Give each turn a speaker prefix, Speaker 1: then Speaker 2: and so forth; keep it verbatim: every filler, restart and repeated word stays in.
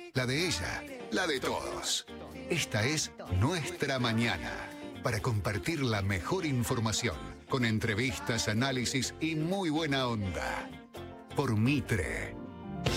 Speaker 1: la de ella, la de todos. Esta es Nuestra Mañana, para compartir la mejor información, con entrevistas, análisis y muy buena onda. Por Mitre.